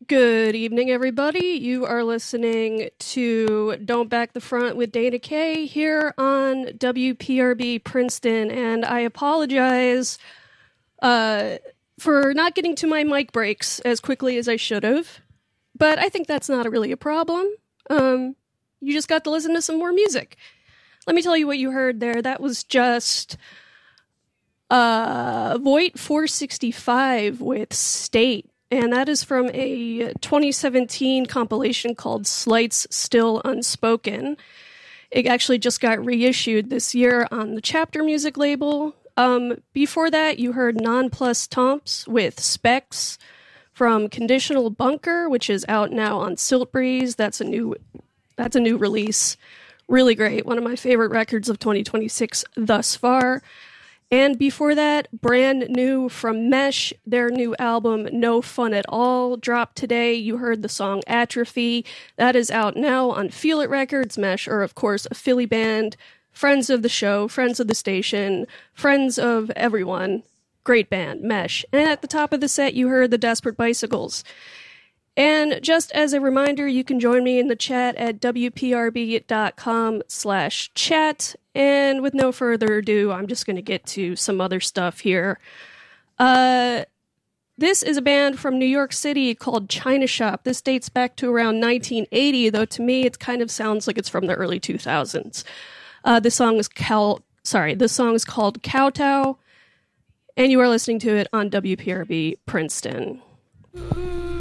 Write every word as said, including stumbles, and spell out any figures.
Good evening, everybody. You are listening to Don't Back the Front with Dana Kay here on W P R B Princeton, and I apologize uh, for not getting to my mic breaks as quickly as I should have, but I think that's not really a problem. Um, you just got to listen to some more music. Let me tell you what you heard there. That was just uh, Voight four sixty-five with State. And that is from a twenty seventeen compilation called Slights Still Unspoken. It actually just got reissued this year on the Chapter Music label. Um, before that, you heard Non Plus Tomps with Specs from Conditional Bunker, which is out now on Silt Breeze. That's a new, that's a new release. Really great. One of my favorite records of twenty twenty-six thus far. And before that, brand new from Mesh, their new album, No Fun at All, dropped today. You heard the song Atrophy. That is out now on Feel It Records. Mesh are, of course, a Philly band, friends of the show, friends of the station, friends of everyone. Great band, Mesh. And at the top of the set, you heard the Desperate Bicycles. And just as a reminder, you can join me in the chat at W P R B dot com slash chat. And with no further ado, I'm just going to get to some other stuff here. Uh, this is a band from New York City called China Shop. This dates back to around nineteen eighty, though to me it kind of sounds like it's from the early two thousands. Uh, this song is Cal. Sorry, this song is called Kowtow, and you are listening to it on W P R B Princeton.